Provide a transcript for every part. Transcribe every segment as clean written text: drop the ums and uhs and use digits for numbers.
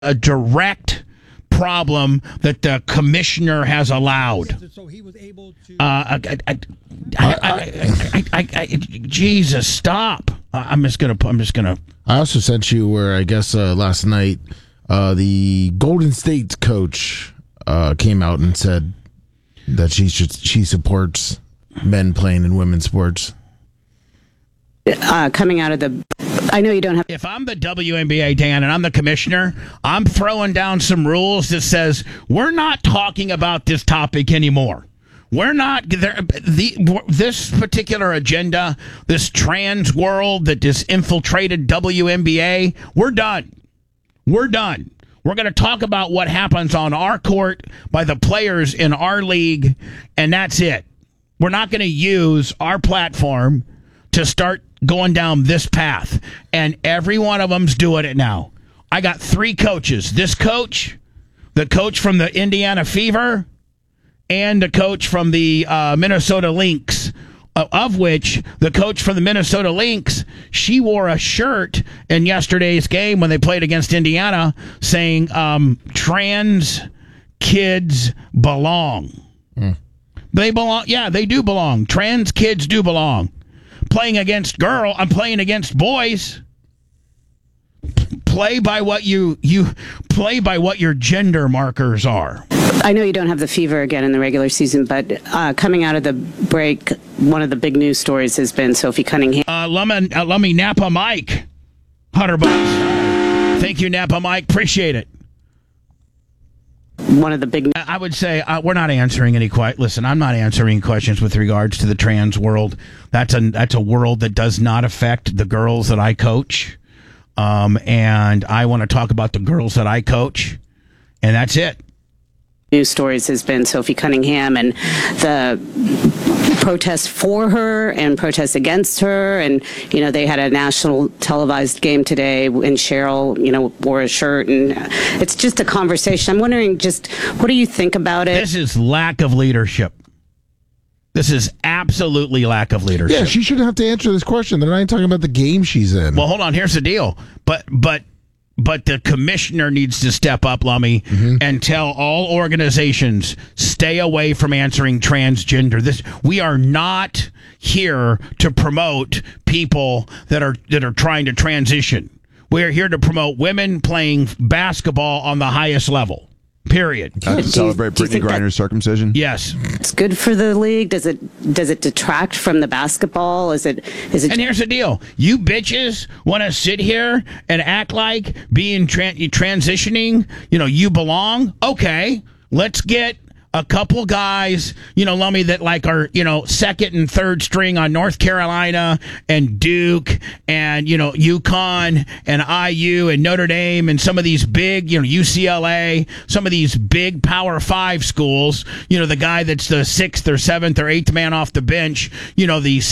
a direct problem that the commissioner has allowed. So he was able to. Jesus, stop! I'm just gonna. I also sent you where I guess last night the Golden State coach came out and said that she supports men playing in women's sports. Coming out of the, I know you don't have. If I'm the WNBA, Dan, and I'm the commissioner, I'm throwing down some rules that says we're not talking about this topic anymore. We're not this particular agenda, this trans world that just infiltrated WNBA. We're done. We're done. We're going to talk about what happens on our court by the players in our league, and that's it. We're not going to use our platform to start going down this path. And every one of them's doing it now. I got 3 coaches. This coach, the coach from the Indiana Fever, and the coach from the Minnesota Lynx, of which the coach from the Minnesota Lynx, she wore a shirt in yesterday's game when they played against Indiana saying trans kids belong. They belong. Yeah, they do belong. Trans kids do belong. Playing against I'm playing against boys. Play by what you play by what your gender markers are. I know you don't have the fever again in the regular season, but coming out of the break, one of the big news stories has been Sophie Cunningham. Let me Napa Mike, $100. Thank you, Napa Mike. Appreciate it. One of the big. I would say we're not answering any questions. Listen, I'm not answering questions with regards to the trans world. That's a world that does not affect the girls that I coach, and I want to talk about the girls that I coach, and that's it. News stories has been Sophie Cunningham and the protests for her and protests against her, and they had a national televised game today and Cheryl wore a shirt, and it's just a conversation. I'm wondering, just what do you think about it? This is lack of leadership. This is absolutely lack of leadership. Yeah, she shouldn't have to answer this question. They're not even talking about the game she's in. Well, hold on. Here's the deal. But the commissioner needs to step up, Lummy, and tell all organizations, stay away from answering transgender. We are not here to promote people that are trying to transition. We are here to promote women playing basketball on the highest level. Period. To celebrate Brittany Griner's circumcision? Yes. It's good for the league. Does it detract from the basketball? Is it? And here's the deal. You bitches want to sit here and act like being transitioning, you belong? Okay. Let's get a couple guys, Lummy, that are, second and third string on North Carolina and Duke and, UConn and IU and Notre Dame and some of these big, UCLA, some of these big Power 5 schools, the guy that's the 6th or 7th or 8th man off the bench, the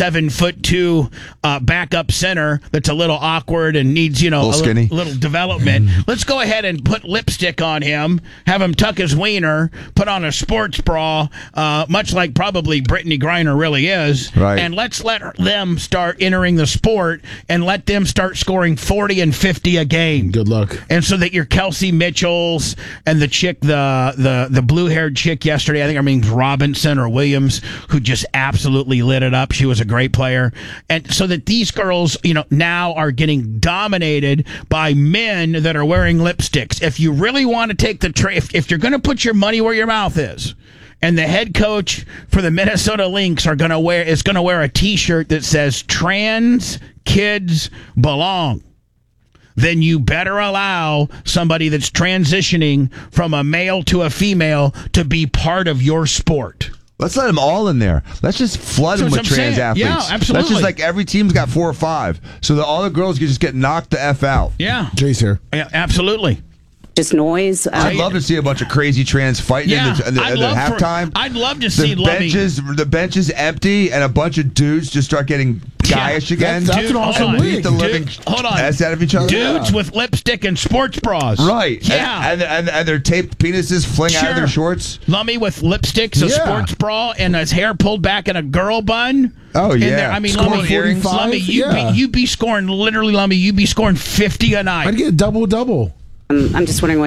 7'2" backup center that's a little awkward and needs, a little development. Let's go ahead and put lipstick on him, have him tuck his wiener, put on a sports bra, much like probably Brittany Griner really is. Right. And let's let them start entering the sport and let them start scoring 40 and 50 a game. Good luck. And so that your Kelsey Mitchells and the chick, the blue-haired chick yesterday, I think her name's Robinson or Williams, who just absolutely lit it up. She was a great player. And so that these girls, now are getting dominated by men that are wearing lipsticks. If you really want to take if you're going to put your money where your mouth is, and the head coach for the Minnesota Lynx is going to wear a T-shirt that says "Trans kids belong," then you better allow somebody that's transitioning from a male to a female to be part of your sport. Let's let them all in there. Let's just flood them with trans athletes. Yeah, absolutely. Let's just every team's got 4 or 5, so that all the girls can just get knocked the F out. Yeah, Jay's here. Yeah, absolutely. Just noise. I'd love to see a bunch of crazy trans fighting in the halftime. I'd love to see the benches empty and a bunch of dudes just start getting guyish again. That's an awesome league. Beat the living ass out of each other. Dudes with lipstick and sports bras. Right. Yeah. And their taped penises fling out of their shorts. Lummy with lipsticks, a sports bra, and his hair pulled back in a girl bun. Oh, yeah. Lummy, you'd be scoring, literally, Lummy, you'd be scoring 50 a night. I'd get a double-double. I'm just wondering why